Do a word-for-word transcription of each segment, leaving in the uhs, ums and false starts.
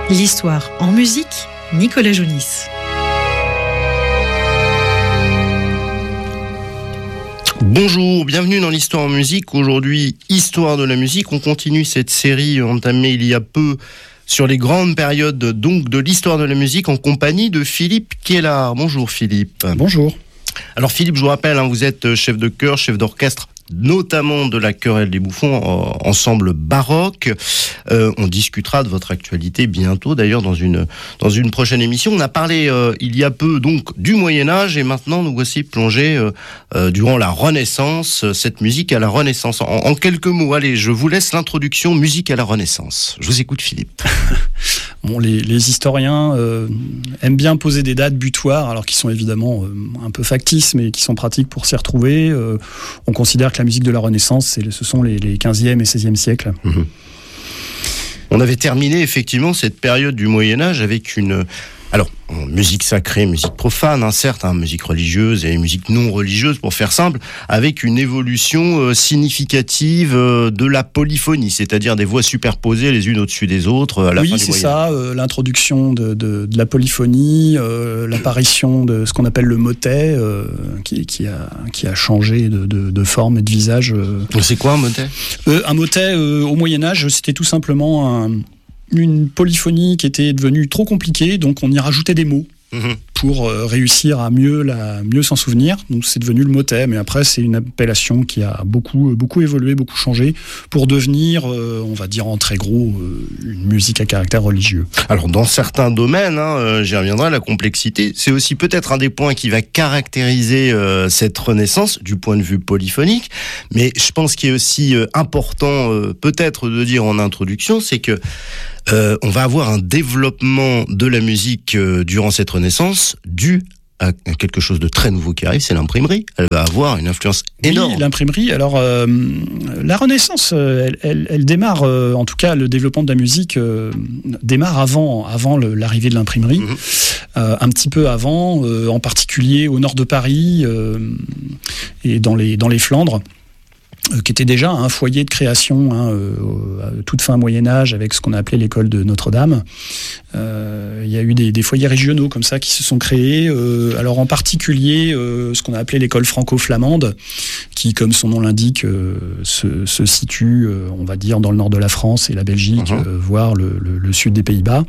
L'histoire en musique, Nicolas Jounis. Bonjour, bienvenue dans l'Histoire en musique. Aujourd'hui, Histoire de la musique. On continue cette série entamée il y a peu sur les grandes périodes donc de l'histoire de la musique en compagnie de Philippe Kielard. Bonjour Philippe. Bonjour. Alors Philippe, je vous rappelle, hein, vous êtes chef de chœur, chef d'orchestre, notamment de la Querelle des Bouffons, euh, ensemble baroque. Euh, on discutera de votre actualité bientôt, d'ailleurs, dans une, dans une prochaine émission. On a parlé euh, il y a peu donc du Moyen-Âge et maintenant nous voici plongés euh, euh, durant la Renaissance, euh, cette musique à la Renaissance. En, en quelques mots, allez, je vous laisse l'introduction, musique à la Renaissance. Je vous écoute Philippe. Bon, les, les historiens euh, aiment bien poser des dates butoirs, alors qui sont évidemment euh, un peu factices, mais qui sont pratiques pour s'y retrouver. Euh, on considère que la musique de la Renaissance, c'est, ce sont les, les quinzième et seizième siècles. Mmh. On avait terminé effectivement cette période du Moyen-Âge avec une... Alors, musique sacrée, musique profane, hein, certes, hein, musique religieuse et musique non religieuse, pour faire simple, avec une évolution euh, significative euh, de la polyphonie, c'est-à-dire des voix superposées les unes au-dessus des autres euh, à la oui, fin du c'est Moyen-Âge. ça, euh, l'introduction de, de, de la polyphonie, euh, l'apparition de ce qu'on appelle le motet, euh, qui, qui, a, qui a changé de, de, de forme et de visage. Euh. C'est quoi un motet ? euh, Un motet, euh, au Moyen-Âge, c'était tout simplement un... une polyphonie qui était devenue trop compliquée, donc on y rajoutait des mots mmh. pour euh, réussir à mieux, la, mieux s'en souvenir. Donc c'est devenu le motet, mais après c'est une appellation qui a beaucoup, beaucoup évolué, beaucoup changé, pour devenir, euh, on va dire en très gros, euh, une musique à caractère religieux. Alors dans certains domaines, hein, euh, j'y reviendrai, la complexité, c'est aussi peut-être un des points qui va caractériser euh, cette renaissance du point de vue polyphonique, mais je pense qu'il est aussi euh, important euh, peut-être de dire en introduction, c'est que Euh, on va avoir un développement de la musique euh, durant cette renaissance dû à quelque chose de très nouveau qui arrive, c'est l'imprimerie. Elle va avoir une influence énorme. Oui, l'imprimerie. Alors, euh, la Renaissance, elle, elle, elle démarre, euh, en tout cas, le développement de la musique euh, démarre avant, avant le, l'arrivée de l'imprimerie, mmh. euh, un petit peu avant, euh, en particulier au nord de Paris euh, et dans les, dans les Flandres, qui était déjà un foyer de création, hein, euh, à toute fin Moyen-Âge, avec ce qu'on a appelé l'école de Notre-Dame. Euh, il y a eu des, des foyers régionaux comme ça qui se sont créés. Euh, alors en particulier, euh, ce qu'on a appelé l'école franco-flamande, qui, comme son nom l'indique, euh, se, se situe, euh, on va dire, dans le nord de la France et la Belgique, uh-huh. euh, voire le, le, le sud des Pays-Bas.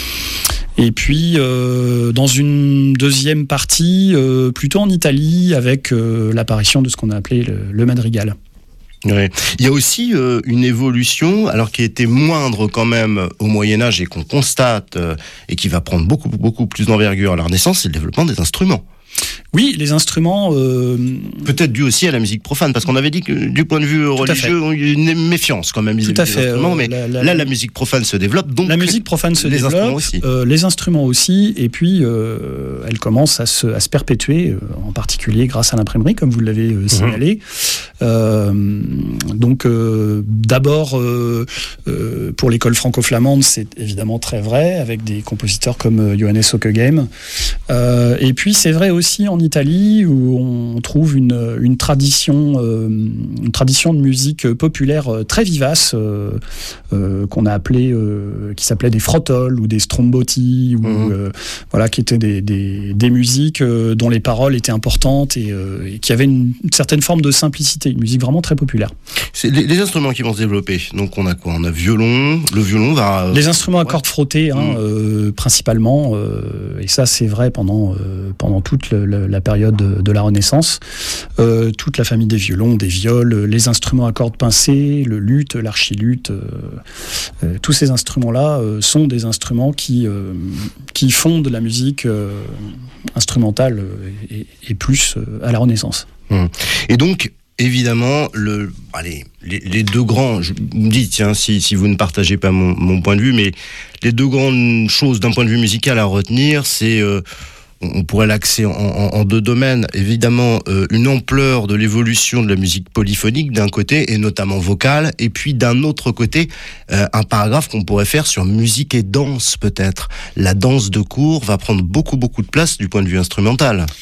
Et puis, euh, dans une deuxième partie, euh, plutôt en Italie, avec euh, l'apparition de ce qu'on a appelé le, le madrigal. Ouais. Il y a aussi euh, une évolution, alors qui était moindre quand même au Moyen-Âge et qu'on constate euh, et qui va prendre beaucoup beaucoup plus d'envergure à la Renaissance, c'est le développement des instruments. Oui, les instruments... Euh... Peut-être dû aussi à la musique profane, parce qu'on avait dit que du point de vue religieux, il y a une méfiance quand même. Tout à fait. Euh, mais la, la, là, la musique profane se développe, donc... La musique profane se les développe, instruments aussi. Euh, les instruments aussi, et puis euh, elle commence à se, à se perpétuer, euh, en particulier grâce à l'imprimerie, comme vous l'avez euh, signalé. Mmh. Euh, donc, euh, d'abord, euh, euh, pour l'école franco-flamande, c'est évidemment très vrai, avec des compositeurs comme euh, Johannes Ockeghem. Euh, et puis, c'est vrai aussi en Italie, où on trouve une, une, tradition, euh, une tradition de musique populaire très vivace, euh, euh, qu'on a appelé, euh, qui s'appelait des frottoles ou des stromboti, ou, mmh. euh, voilà, qui étaient des, des, des musiques euh, dont les paroles étaient importantes et, euh, et qui avaient une, une certaine forme de simplicité, une musique vraiment très populaire. C'est les, les instruments qui vont se développer, donc on a quoi ? On a violon, le violon va... Les instruments à cordes ouais. frottées, hein, mmh. euh, principalement, euh, et ça c'est vrai pendant, euh, pendant toute le, le, la période de, de la Renaissance, euh, toute la famille des violons, des viols, les instruments à cordes pincées, le luth, l'archiluth, euh, euh, tous ces instruments-là euh, sont des instruments qui, euh, qui fondent la musique euh, instrumentale et, et plus euh, à la Renaissance. Mmh. Et donc, évidemment, le, allez, les, les deux grands, je me dis, tiens, si, si vous ne partagez pas mon, mon point de vue, mais les deux grandes choses d'un point de vue musical à retenir, c'est... Euh, on pourrait l'axer en, en, en deux domaines. Évidemment, euh, une ampleur de l'évolution de la musique polyphonique d'un côté, et notamment vocale, et puis d'un autre côté, euh, un paragraphe qu'on pourrait faire sur musique et danse peut-être. La danse de cour va prendre beaucoup beaucoup de place du point de vue instrumental.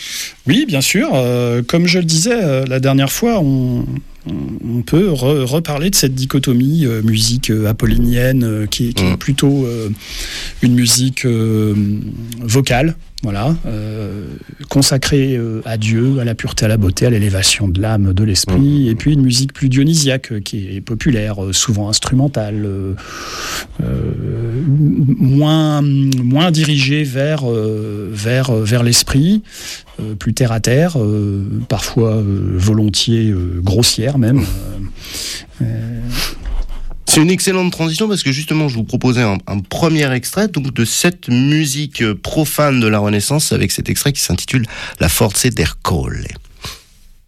Oui, bien sûr. Euh, comme je le disais euh, la dernière fois, on, on peut re- reparler de cette dichotomie euh, musique euh, apollinienne euh, qui, qui mmh. est plutôt euh, une musique euh, vocale. Voilà, euh, consacrée euh, à Dieu, à la pureté, à la beauté, à l'élévation de l'âme, de l'esprit, mmh. et puis une musique plus dionysiaque euh, qui est populaire, euh, souvent instrumentale, euh, euh, moins, moins dirigée vers, euh, vers, vers l'esprit, euh, plus terre à terre, euh, parfois euh, volontiers euh, grossière même. Euh, euh, C'est une excellente transition parce que justement je vous proposais un, un premier extrait donc de cette musique profane de la Renaissance avec cet extrait qui s'intitule La Forza del Colle.